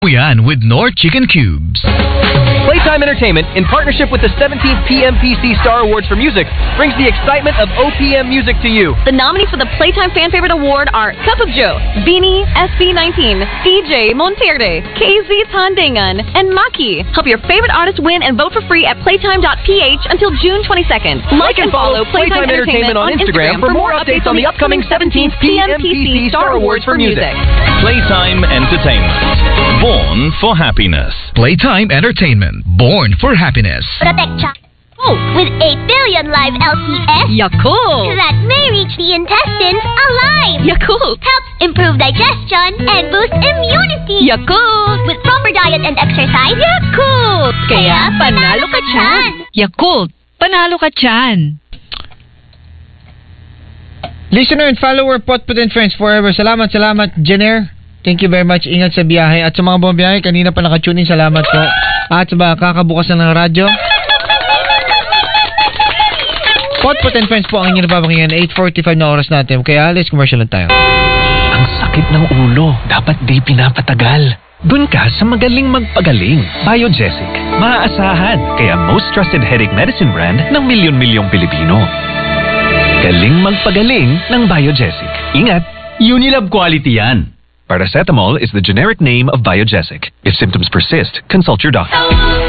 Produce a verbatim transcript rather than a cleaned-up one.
Yan with Knorr Chicken Cubes. Playtime Entertainment, in partnership with the seventeenth P M P C Star Awards for Music, brings the excitement of O P M music to you. The nominees for the Playtime Fan Favorite Award are Cup of Joe, Beanie, S B nineteen, D J Monterde, K Z Tandingan, and Maki. Help your favorite artist win and vote for free at playtime dot p h until June twenty-second. Like and follow Playtime Entertainment on Instagram for more updates on the upcoming seventeenth P M P C Star Awards for Music. Playtime Entertainment. Born for happiness. Playtime Entertainment. Born for happiness. Protect Oh, with eight billion live L C S Yakult that may reach the intestines alive. Yakult Helps improve digestion and boost immunity. Yakult With proper diet and exercise. Yakult Kaya panalo ka dyan. Yakult, panalo ka dyan. Listener and follower, Potput and Friends Forever. Salamat, salamat, Jenner. Thank you very much. Ingat sa biyahe. At sa mga bumabiyahe, kanina pa nakatunin, salamat po. At sa mga kakabukas na ng radyo. Potput and Friends po ang inyong napapakinggan. eight forty-five na oras natin. Kaya alis, commercial lang tayo. Ang sakit ng ulo. Dapat di pinapatagal. Dun ka sa magaling magpagaling. Biogesic. Maaasahan. Kaya most trusted headache medicine brand ng milyon-milyong Pilipino. Galing magpagaling ng Biogesic. Ingat! Unilab quality yan. Paracetamol is the generic name of Biogesic. If symptoms persist, consult your doctor.